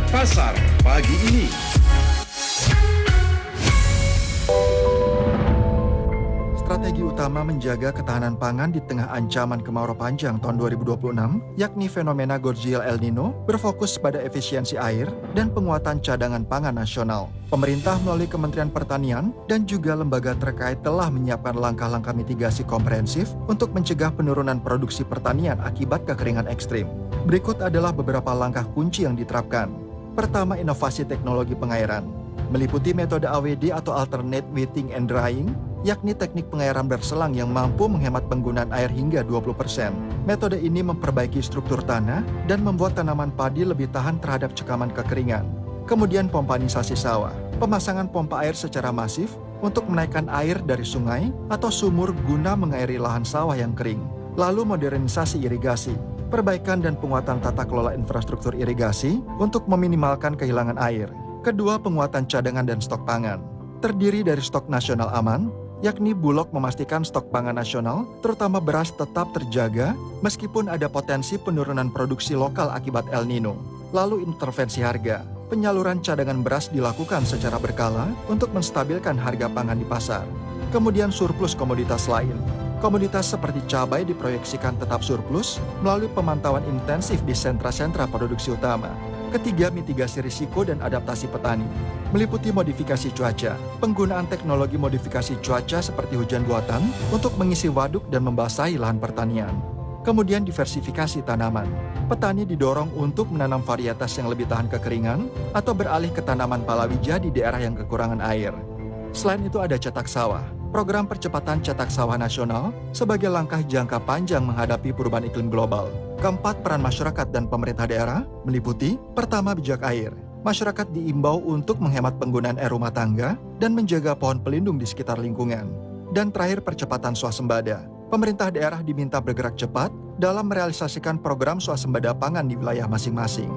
Pasar pagi ini. Strategi utama menjaga ketahanan pangan di tengah ancaman kemarau panjang tahun 2026, yakni fenomena Gorjil El Nino, berfokus pada efisiensi air dan penguatan cadangan pangan nasional. Pemerintah melalui Kementerian Pertanian dan juga lembaga terkait telah menyiapkan langkah-langkah mitigasi komprehensif untuk mencegah penurunan produksi pertanian akibat kekeringan ekstrim. Berikut adalah beberapa langkah kunci yang diterapkan. Pertama, inovasi teknologi pengairan. Meliputi metode AWD atau Alternate Wetting and Drying, yakni teknik pengairan berselang yang mampu menghemat penggunaan air hingga 20%. Metode ini memperbaiki struktur tanah dan membuat tanaman padi lebih tahan terhadap cekaman kekeringan. Kemudian pompanisasi sawah, pemasangan pompa air secara masif untuk menaikkan air dari sungai atau sumur guna mengairi lahan sawah yang kering. Lalu modernisasi irigasi, perbaikan dan penguatan tata kelola infrastruktur irigasi untuk meminimalkan kehilangan air. Kedua, penguatan cadangan dan stok pangan. Terdiri dari stok nasional aman, yakni Bulog memastikan stok pangan nasional, terutama beras tetap terjaga meskipun ada potensi penurunan produksi lokal akibat El Nino. Lalu intervensi harga. Penyaluran cadangan beras dilakukan secara berkala untuk menstabilkan harga pangan di pasar. Kemudian surplus komoditas lain. Komoditas seperti cabai diproyeksikan tetap surplus melalui pemantauan intensif di sentra-sentra produksi utama. Ketiga, mitigasi risiko dan adaptasi petani. Meliputi modifikasi cuaca, penggunaan teknologi modifikasi cuaca seperti hujan buatan untuk mengisi waduk dan membasahi lahan pertanian. Kemudian diversifikasi tanaman. Petani didorong untuk menanam varietas yang lebih tahan kekeringan atau beralih ke tanaman palawija di daerah yang kekurangan air. Selain itu ada cetak sawah. Program percepatan cetak sawah nasional sebagai langkah jangka panjang menghadapi perubahan iklim global. Keempat, peran masyarakat dan pemerintah daerah meliputi pertama, bijak air. Masyarakat diimbau untuk menghemat penggunaan air rumah tangga dan menjaga pohon pelindung di sekitar lingkungan. Dan terakhir, percepatan swasembada. Pemerintah daerah diminta bergerak cepat dalam merealisasikan program swasembada pangan di wilayah masing-masing.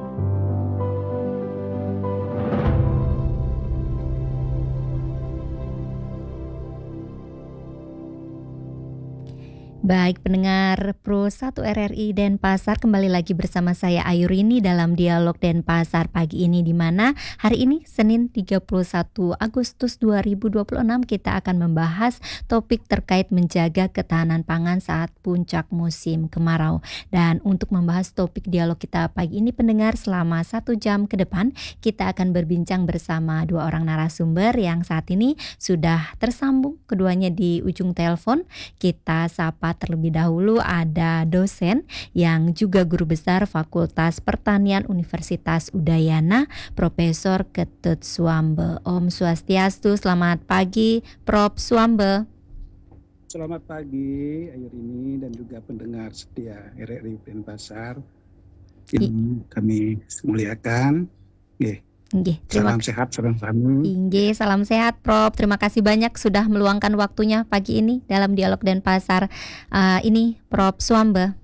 Baik pendengar Pro 1 RRI Denpasar, kembali lagi bersama saya Ayurini dalam Dialog Denpasar pagi ini, di mana hari ini Senin 31 Agustus 2026 kita akan membahas topik terkait menjaga ketahanan pangan saat puncak musim kemarau. Dan untuk membahas topik dialog kita pagi ini pendengar, selama 1 jam ke depan kita akan berbincang bersama dua orang narasumber yang saat ini sudah tersambung keduanya di ujung telepon. Kita sapa terlebih dahulu, ada dosen yang juga guru besar Fakultas Pertanian Universitas Udayana, Profesor Ketut Swambe. Om Swastiastu, selamat pagi Prof. Swambe. Selamat pagi Ayurini dan juga pendengar setia RRI Denpasar yang kami muliakan. Salam sehat, salam salam sehat Prof. Terima kasih banyak sudah meluangkan waktunya pagi ini dalam Dialog Denpasar ini Prof. Swambe.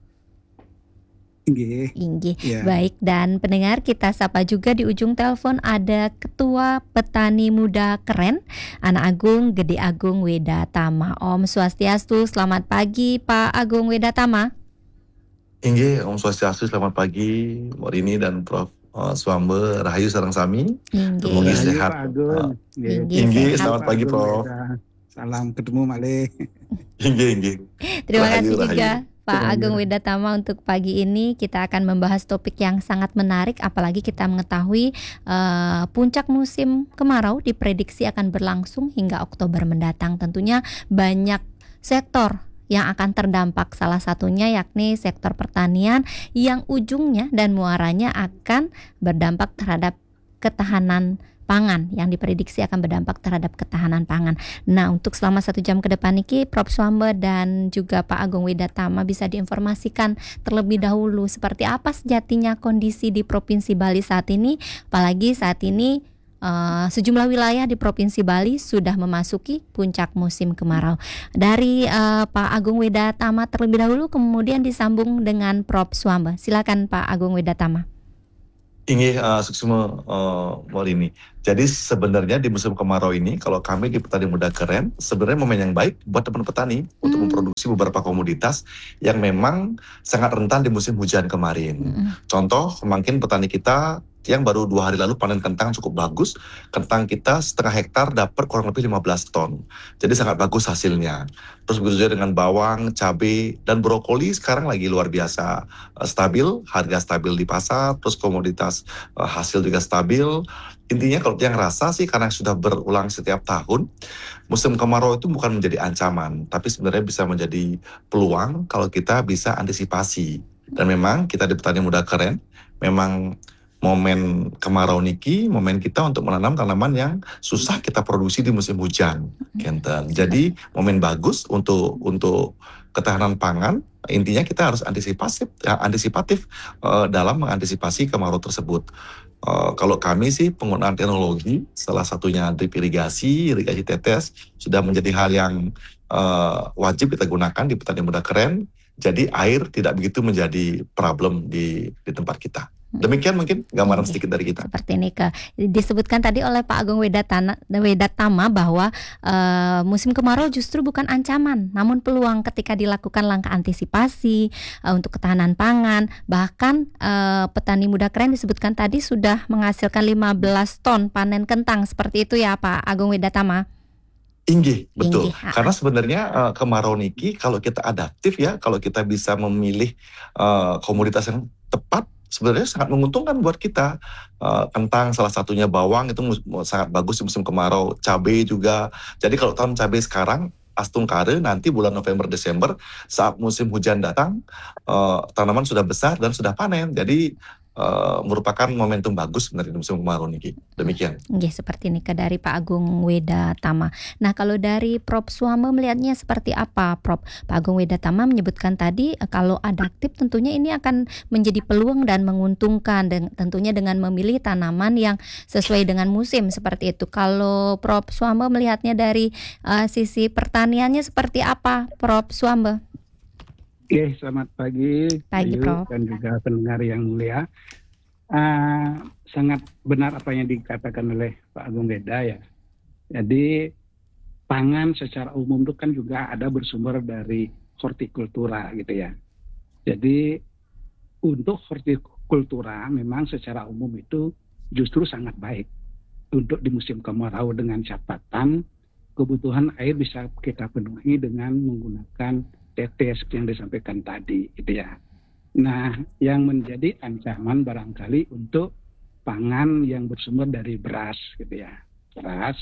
Ya. Baik, dan pendengar kita sapa juga di ujung telepon ada Ketua Petani Muda Keren, Anak Agung Gede Agung Wedatama. Om Swastiastu, selamat pagi Pak Agung Wedatama. Om Swastiastu, selamat pagi Mbak Rini dan Prof. Swambe, Rahayu sareng sami. Semoga sehat. Selamat pagi Prof. Salam ketemu malih. Terima kasih juga Pak Agung Wedatama. Untuk pagi ini kita akan membahas topik yang sangat menarik, apalagi kita mengetahui puncak musim kemarau diprediksi akan berlangsung hingga Oktober mendatang. Tentunya banyak sektor yang akan terdampak, salah satunya yakni sektor pertanian yang ujungnya dan muaranya akan berdampak terhadap ketahanan pangan, yang diprediksi akan berdampak terhadap ketahanan pangan. Nah, untuk selama 1 jam ke depan ini Prof. Swambe dan juga Pak Agung Wedatama bisa diinformasikan terlebih dahulu seperti apa sejatinya kondisi di Provinsi Bali saat ini, apalagi saat ini sejumlah wilayah di Provinsi Bali sudah memasuki puncak musim kemarau. Dari Pak Agung Wedatama terlebih dahulu, kemudian disambung dengan Prof. Swambe. Silakan Pak Agung Wedatama. Suksma Morini. Jadi sebenarnya di musim kemarau ini, kalau kami di Petani Muda Keren, sebenarnya momen yang baik buat teman petani untuk memproduksi beberapa komoditas yang memang sangat rentan di musim hujan kemarin. Contoh, mungkin petani kita yang baru 2 hari lalu panen kentang cukup bagus. Kentang kita setengah hektar dapat kurang lebih 15 ton. Jadi sangat bagus hasilnya. Terus begitu juga dengan bawang, cabai, dan brokoli sekarang lagi luar biasa stabil, harga stabil di pasar, terus komoditas hasil juga stabil. Intinya kalau yang rasa sih karena sudah berulang setiap tahun, musim kemarau itu bukan menjadi ancaman, tapi sebenarnya bisa menjadi peluang kalau kita bisa antisipasi. Dan memang kita di Petani Muda Keren, memang momen kemarau niki, momen kita untuk menanam tanaman yang susah kita produksi di musim hujan. Kenten. Jadi momen bagus untuk ketahanan pangan. Intinya kita harus antisipatif dalam mengantisipasi kemarau tersebut. Kalau kami sih penggunaan teknologi, salah satunya drip irigasi tetes, sudah menjadi hal yang wajib kita gunakan di Petani Muda Keren. Jadi air tidak begitu menjadi problem di tempat kita. Demikian mungkin gambaran sedikit dari kita. Seperti ini disebutkan tadi oleh Pak Agung Wedatama bahwa musim kemarau justru bukan ancaman, namun peluang ketika dilakukan langkah antisipasi untuk ketahanan pangan. Bahkan Petani Muda Keren disebutkan tadi sudah menghasilkan 15 ton panen kentang. Seperti itu ya Pak Agung Wedatama? Inggih, betul. Karena sebenarnya kemarau niki kalau kita adaptif ya, kalau kita bisa memilih komoditas yang tepat, sebenarnya sangat menguntungkan buat kita. Kentang salah satunya, bawang itu sangat bagus di musim kemarau, cabai juga. Jadi kalau tanam cabai sekarang, astungkare nanti bulan November Desember saat musim hujan datang, tanaman sudah besar dan sudah panen. Jadi merupakan momentum bagus sebenarnya di musim kemarau niki. Demikian. Seperti ini dari Pak Agung Wedatama. Nah, kalau dari Prof Suambe melihatnya seperti apa, Prof? Pak Agung Wedatama menyebutkan tadi kalau adaptif tentunya ini akan menjadi peluang dan menguntungkan, dan tentunya dengan memilih tanaman yang sesuai dengan musim seperti itu. Kalau Prof Suambe melihatnya dari sisi pertaniannya seperti apa, Prof Suambe? Oke, selamat pagi, Ayu, Prof. Dan juga pendengar yang mulia. Sangat benar apa yang dikatakan oleh Pak Agung Weda ya. Jadi pangan secara umum itu kan juga ada bersumber dari hortikultura gitu ya. Jadi untuk hortikultura memang secara umum itu justru sangat baik untuk di musim kemarau, dengan catatan kebutuhan air bisa kita penuhi dengan menggunakan tetes yang disampaikan tadi, gitu ya. Nah, yang menjadi ancaman barangkali untuk pangan yang bersumber dari beras, gitu ya. Beras,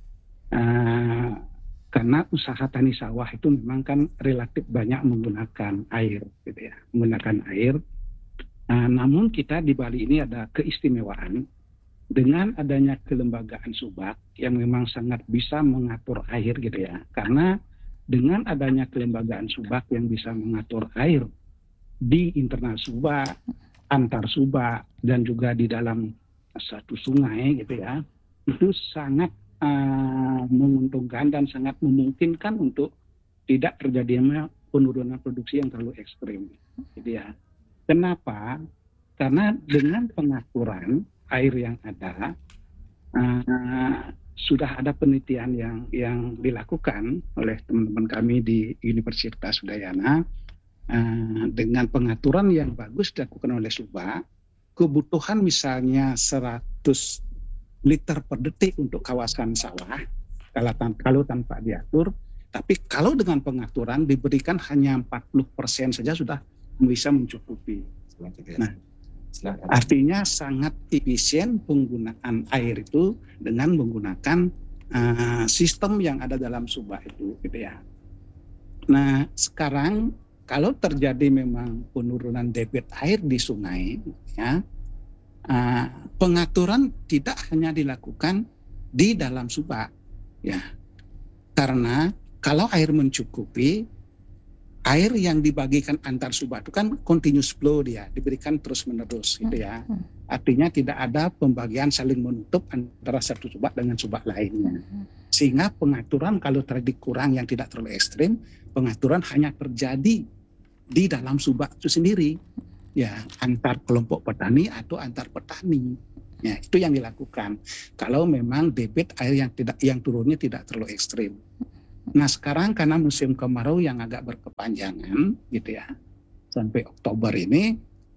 karena usaha tani sawah itu memang kan relatif banyak menggunakan air, gitu ya. Menggunakan air. Namun kita di Bali ini ada keistimewaan dengan adanya kelembagaan Subak yang memang sangat bisa mengatur air, gitu ya. Karena dengan adanya kelembagaan Subak yang bisa mengatur air di internal Subak, antar Subak, dan juga di dalam satu sungai gitu ya, itu sangat menguntungkan dan sangat memungkinkan untuk tidak terjadinya penurunan produksi yang terlalu ekstrim gitu ya. Kenapa? Karena dengan pengaturan air yang ada, sudah ada penelitian yang dilakukan oleh teman-teman kami di Universitas Udayana, dengan pengaturan yang bagus dilakukan oleh Subak, kebutuhan misalnya 100 liter per detik untuk kawasan sawah kalau tanpa diatur, tapi kalau dengan pengaturan diberikan hanya 40% saja sudah bisa mencukupi. Nah, artinya sangat efisien penggunaan air itu dengan menggunakan sistem yang ada dalam Subak itu, gitu ya. Nah, sekarang kalau terjadi memang penurunan debit air di sungai, ya, pengaturan tidak hanya dilakukan di dalam Subak, ya, karena kalau air mencukupi, air yang dibagikan antar Subak itu kan continuous flow, dia diberikan terus-menerus gitu ya. Artinya tidak ada pembagian saling menutup antara satu Subak dengan Subak lainnya. Sehingga pengaturan kalau terjadi kurang yang tidak terlalu ekstrim, pengaturan hanya terjadi di dalam Subak itu sendiri. Ya, antar kelompok petani atau antar petani. Ya, itu yang dilakukan. Kalau memang debit air yang turunnya tidak terlalu ekstrim. Nah, sekarang karena musim kemarau yang agak berkepanjangan gitu ya, sampai Oktober ini,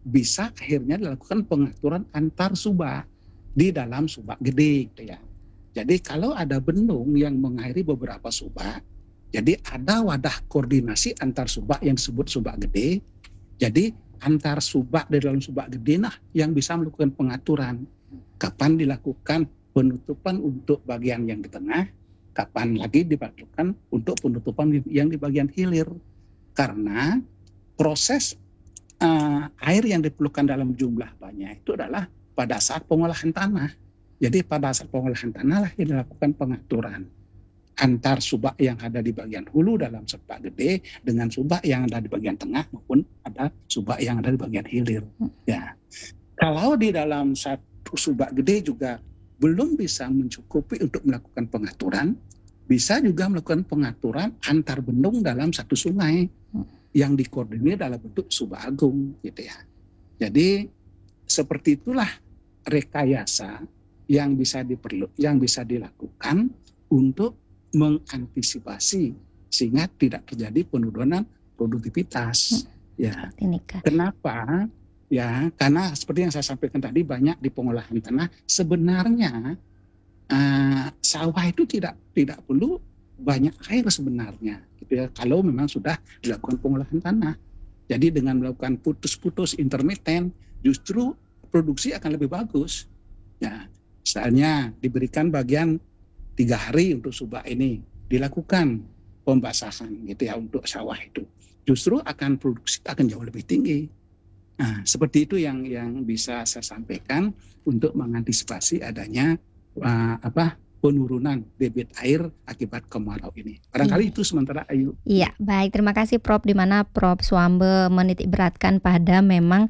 bisa akhirnya dilakukan pengaturan antar subak di dalam subak gede gitu ya. Jadi kalau ada bendung yang mengairi beberapa subak, jadi ada wadah koordinasi antar subak yang disebut subak gede. Jadi antar subak di dalam subak gede yang bisa melakukan pengaturan. Kapan dilakukan penutupan untuk bagian yang di tengah, kapan lagi dilakukan untuk penutupan yang di bagian hilir. Karena proses air yang diperlukan dalam jumlah banyak itu adalah pada saat pengolahan tanah. Jadi pada saat pengolahan tanah lah yang dilakukan pengaturan antar subak yang ada di bagian hulu dalam subak gede dengan subak yang ada di bagian tengah maupun ada subak yang ada di bagian hilir. Ya, kalau di dalam satu subak gede juga belum bisa mencukupi untuk melakukan pengaturan, bisa juga melakukan pengaturan antar bendung dalam satu sungai yang dikoordinir dalam bentuk subak agung, gitu ya. Jadi seperti itulah rekayasa yang bisa dilakukan untuk mengantisipasi sehingga tidak terjadi penurunan produktivitas. Ya. Kenapa? Ya, karena seperti yang saya sampaikan tadi, banyak di pengolahan tanah sebenarnya sawah itu tidak perlu banyak air sebenarnya, gitu ya. Kalau memang sudah dilakukan pengolahan tanah. Jadi dengan melakukan putus-putus intermiten, justru produksi akan lebih bagus. Ya, misalnya diberikan bagian 3 hari untuk subak ini, dilakukan pembasahan gitu ya untuk sawah itu, justru akan produksi akan jauh lebih tinggi. Nah, seperti itu yang bisa saya sampaikan untuk mengantisipasi adanya penurunan debit air akibat kemarau ini. Barangkali itu sementara, Ayu. Iya, baik. Terima kasih Prof. Di mana Prof. Swambe menitik beratkan pada memang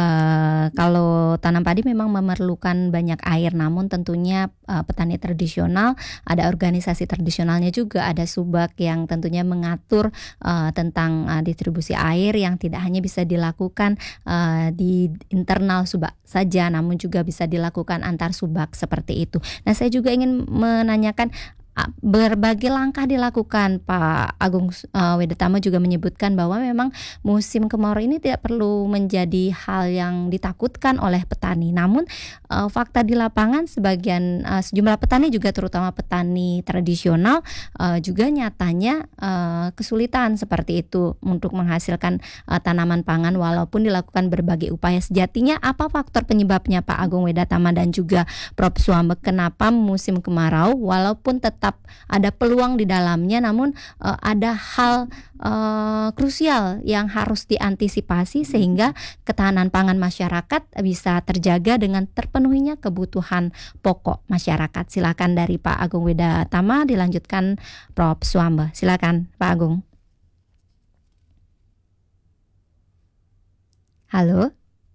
kalau tanam padi memang memerlukan banyak air, namun tentunya petani tradisional, ada organisasi tradisionalnya juga, ada subak yang tentunya mengatur tentang distribusi air yang tidak hanya bisa dilakukan di internal subak saja, namun juga bisa dilakukan antar subak seperti itu. Nah, saya juga ingin menanyakan berbagai langkah dilakukan. Pak Agung Wedatama juga menyebutkan bahwa memang musim kemarau ini tidak perlu menjadi hal yang ditakutkan oleh petani. Namun fakta di lapangan sejumlah petani juga terutama petani tradisional juga nyatanya kesulitan seperti itu untuk menghasilkan tanaman pangan walaupun dilakukan berbagai upaya. Sejatinya apa faktor penyebabnya Pak Agung Wedatama dan juga Prof. Swambe, kenapa musim kemarau walaupun tetap ada peluang di dalamnya, namun ada hal krusial yang harus diantisipasi sehingga ketahanan pangan masyarakat bisa terjaga dengan terpenuhinya kebutuhan pokok masyarakat. Silakan dari Pak Agung Wedatama, dilanjutkan Prof. Swambe. Silakan Pak Agung. Halo.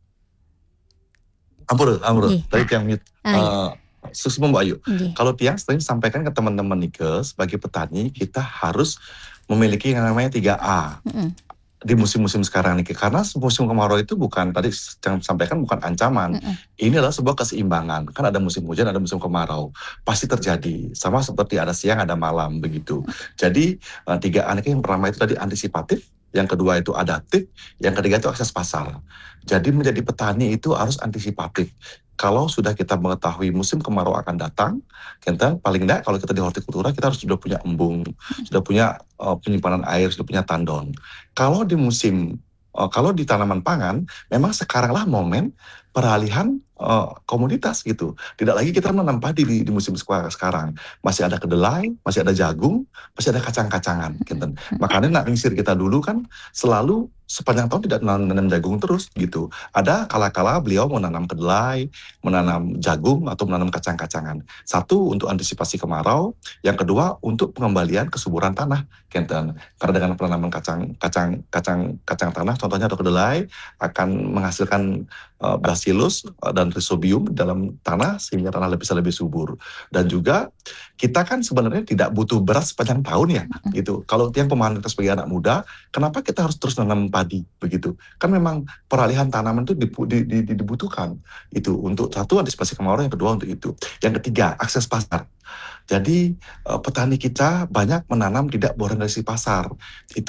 Ampun. Tadi yang mute. Susimo Mbak Ayu. Kalau tiang sering sampaikan ke teman-teman Nike, sebagai petani kita harus memiliki yang namanya 3A di musim-musim sekarang nih. Karena musim kemarau itu bukan, tadi yang sampaikan bukan ancaman. Ini adalah sebuah keseimbangan. Kan ada musim hujan, ada musim kemarau. Pasti terjadi. Sama seperti ada siang, ada malam begitu. Jadi 3A ini yang pertama itu tadi antisipatif, yang kedua itu adaptif, yang ketiga itu akses pasar. Jadi menjadi petani itu harus antisipatif. Kalau sudah kita mengetahui musim kemarau akan datang, kita paling tidak kalau kita di hortikultura kita harus sudah punya embung, sudah punya penyimpanan air, sudah punya tandon. Kalau di tanaman pangan, memang sekaranglah momen peralihan komoditas gitu. Tidak lagi kita menanam padi di musim sekarang. Masih ada kedelai, masih ada jagung, masih ada kacang-kacangan. Gitu. Makanya nak ngisir kita dulu kan selalu sepanjang tahun tidak menanam jagung terus gitu. Ada kala-kala beliau menanam kedelai, menanam jagung atau menanam kacang-kacangan. Satu untuk antisipasi kemarau, yang kedua untuk pengembalian kesuburan tanah. Gitu. Karena dengan penanaman kacang tanah, contohnya ada kedelai akan menghasilkan bacillus dan rhizobium dalam tanah sehingga tanah bisa lebih subur. Dan juga kita kan sebenarnya tidak butuh beras sepanjang tahun ya gitu. Kalau yang pemahaman kita sebagai anak muda, kenapa kita harus terus menanam padi begitu? Kan memang peralihan tanaman itu dibutuhkan itu untuk satu antisipasi kemarau, yang kedua untuk itu. Yang ketiga akses pasar. Jadi petani kita banyak menanam tidak berorientasi pasar. Itulah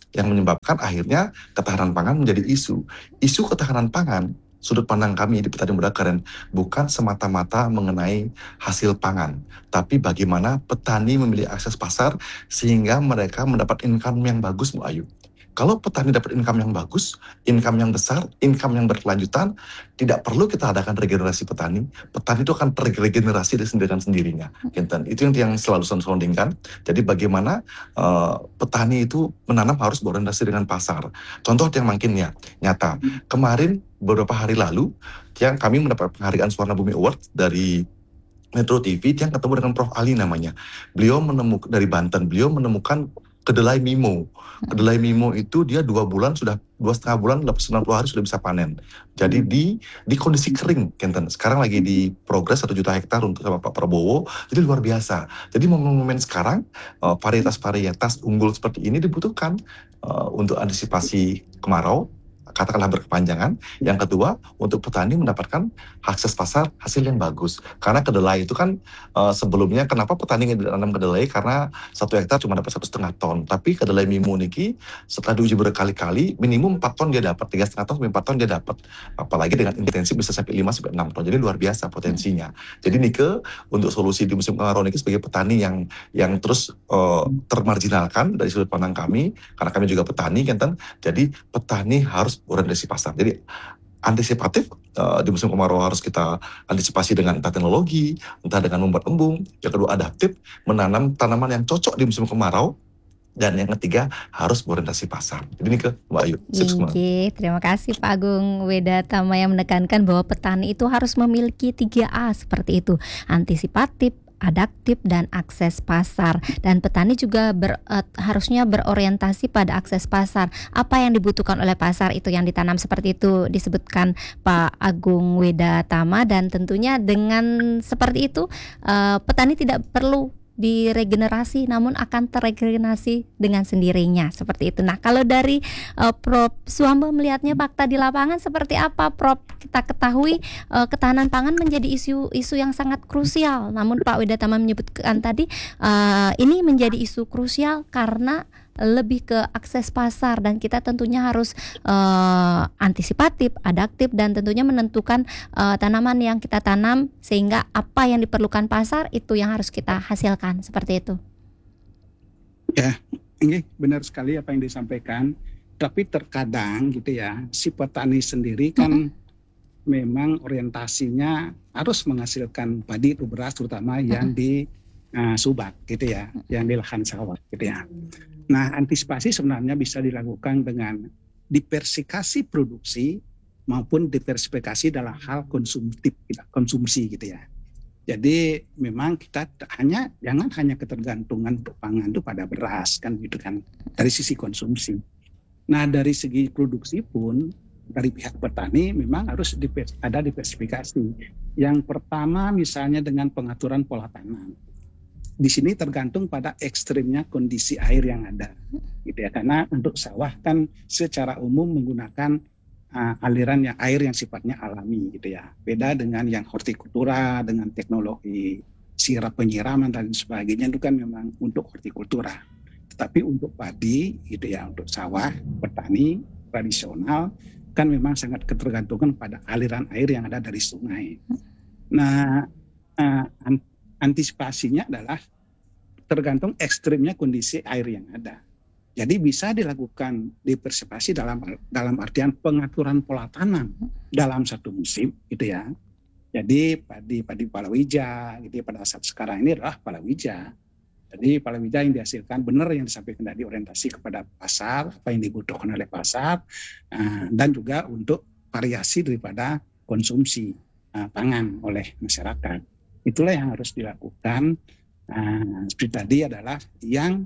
yang menyebabkan akhirnya ketahanan pangan menjadi isu. Isu ketahanan pangan, sudut pandang kami di Petani Muda Keren, bukan semata-mata mengenai hasil pangan, tapi bagaimana petani memiliki akses pasar sehingga mereka mendapat income yang bagus, Bu Ayu. Kalau petani dapat income yang bagus, income yang besar, income yang berkelanjutan, tidak perlu kita adakan regenerasi petani. Petani itu akan terregenerasi dengan sendirinya. Itu yang selalu soundingkan. Jadi bagaimana petani itu menanam harus berorientasi dengan pasar. Contoh yang makin nyata. Kemarin beberapa hari lalu, yang kami mendapat penghargaan Suwarna Bumi Award dari Metro TV, yang ketemu dengan Prof. Ali namanya. Beliau menemukan dari Banten, beliau menemukan kedelai Mimo. Kedelai Mimo itu dia 2 bulan, sudah 2,5 bulan, 90 hari sudah bisa panen. Jadi di kondisi kering, Kenten. Sekarang lagi di progres 1 juta hektar untuk sama Pak Prabowo. Jadi luar biasa. Jadi momen-momen sekarang varietas unggul seperti ini dibutuhkan untuk antisipasi kemarau, katakanlah berkepanjangan. Yang kedua, untuk petani mendapatkan akses pasar hasil yang bagus. Karena kedelai itu kan sebelumnya, kenapa petani menanam kedelai? Karena 1 hektar cuma dapat 1,5 ton. Tapi kedelai Mimo niki setelah diuji berkali-kali, minimum 4 ton dia dapat, 3,5 ton sampai 4 ton dia dapat. Apalagi dengan intensi bisa sampai 5 sampai 6 ton. Jadi luar biasa potensinya. Jadi nike untuk solusi di musim kemarau niki sebagai petani yang terus termarginalkan dari sudut pandang kami, karena kami juga petani, Kenten. Jadi petani harus orientasi pasar. Jadi antisipatif di musim kemarau harus kita antisipasi dengan entah teknologi, entah dengan membuat embung. Yang kedua adaptif, menanam tanaman yang cocok di musim kemarau. Dan yang ketiga harus berorientasi pasar. Jadi ini ke Mbak Ayu. Oke, terima kasih Pak Agung Wedatama yang menekankan bahwa petani itu harus memiliki 3A seperti itu. Antisipatif, adaptif, dan akses pasar. Dan petani juga harusnya berorientasi pada akses pasar. Apa yang dibutuhkan oleh pasar itu yang ditanam, seperti itu disebutkan Pak Agung Wedatama. Dan tentunya dengan seperti itu petani tidak perlu diregenerasi, namun akan terregenerasi dengan sendirinya, seperti itu. Nah, kalau dari Prof. Suambo melihatnya fakta di lapangan seperti apa, Prof? Kita ketahui ketahanan pangan menjadi isu yang sangat krusial. Namun Pak Wedatama menyebutkan tadi ini menjadi isu krusial karena lebih ke akses pasar, dan kita tentunya harus antisipatif, adaptif, dan tentunya menentukan tanaman yang kita tanam sehingga apa yang diperlukan pasar itu yang harus kita hasilkan, seperti itu. Ya, ini benar sekali apa yang disampaikan. Tapi terkadang gitu ya, si petani sendiri kan memang orientasinya harus menghasilkan padi atau beras, terutama yang di subak gitu ya, yang di lahan sawah gitu ya. Nah, antisipasi sebenarnya bisa dilakukan dengan diversifikasi produksi maupun diversifikasi dalam hal konsumsi gitu ya. Jadi memang kita jangan hanya ketergantungan untuk pangan itu pada beras kan gitu kan, dari sisi konsumsi. Nah, dari segi produksi pun dari pihak petani memang harus ada diversifikasi. Yang pertama misalnya dengan pengaturan pola tanam. Di sini tergantung pada ekstrimnya kondisi air yang ada, gitu ya. Karena untuk sawah kan secara umum menggunakan aliran air yang sifatnya alami, gitu ya. Beda dengan yang hortikultura dengan teknologi sirap penyiraman dan sebagainya, itu kan memang untuk hortikultura. Tetapi untuk padi, gitu ya, untuk sawah petani tradisional kan memang sangat ketergantungan pada aliran air yang ada dari sungai. Nah, antisipasinya adalah tergantung ekstrimnya kondisi air yang ada. Jadi bisa dilakukan diversifikasi dalam artian pengaturan pola tanam dalam satu musim, gitu ya. Jadi padi palawija, gitu ya, pada saat sekarang ini adalah palawija. Jadi palawija yang dihasilkan benar yang disampaikan tadi, orientasi kepada pasar, apa yang dibutuhkan oleh pasar, dan juga untuk variasi daripada konsumsi pangan oleh masyarakat. Itulah yang harus dilakukan. Seperti tadi adalah yang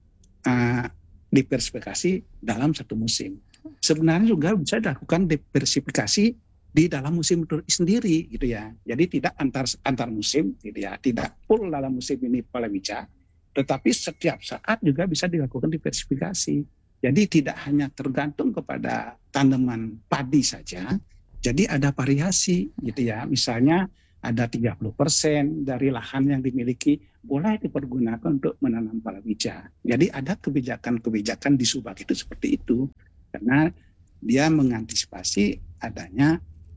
diversifikasi dalam satu musim. Sebenarnya juga bisa dilakukan diversifikasi di dalam musim itu sendiri, gitu ya. Jadi tidak antar musim, gitu ya. Tidak full dalam musim ini palawija, tetapi setiap saat juga bisa dilakukan diversifikasi. Jadi tidak hanya tergantung kepada tanaman padi saja. Jadi ada variasi, gitu ya. Misalnya ada 30% dari lahan yang dimiliki boleh dipergunakan untuk menanam palawija. Jadi ada kebijakan-kebijakan di Subak itu seperti itu, karena dia mengantisipasi adanya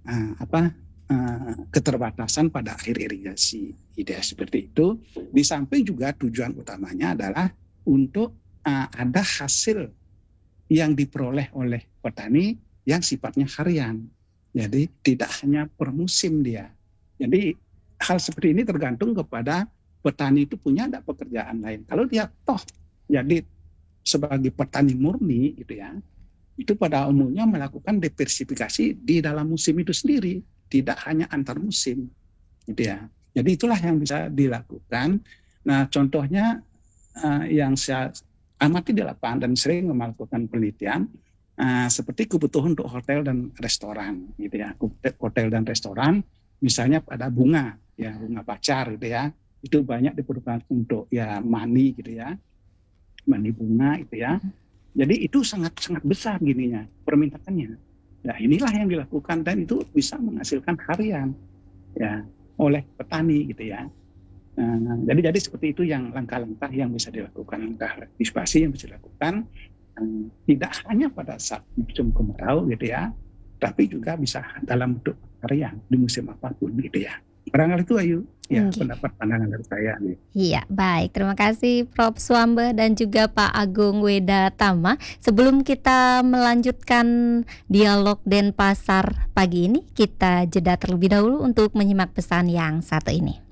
keterbatasan pada air irigasi. Ide seperti itu. Di samping juga tujuan utamanya adalah untuk ada hasil yang diperoleh oleh petani yang sifatnya harian. Jadi tidak hanya per musim dia. Jadi hal seperti ini tergantung kepada petani itu punya ada pekerjaan lain. Kalau dia toh jadi sebagai petani murni gitu ya, itu pada umumnya melakukan diversifikasi di dalam musim itu sendiri, tidak hanya antar musim gitu ya. Jadi itulah yang bisa dilakukan. Nah contohnya yang saya amati di lapangan dan sering melakukan penelitian, seperti kebutuhan untuk hotel dan restoran gitu ya. Hotel dan restoran misalnya pada bunga ya, bunga pacar gitu ya, itu banyak diperlukan untuk ya mani gitu ya, mani bunga gitu ya. Jadi itu sangat besar gininya permintaannya. Nah inilah yang dilakukan dan itu bisa menghasilkan harian ya oleh petani gitu ya. Jadi seperti itu yang langkah-langkah yang bisa dilakukan, langkah antisipasi yang bisa dilakukan. Tidak hanya pada saat musim kemarau gitu ya, tapi juga bisa dalam bentuk harian di musim apapun gitu ya. Barangkali itu Ayu, ya pendapat pandangan dari saya nih. Iya, baik. Terima kasih Prof. Swambe dan juga Pak Agung Wedatama. Sebelum kita melanjutkan dialog Denpasar pagi ini, kita jeda terlebih dahulu untuk menyimak pesan yang satu ini.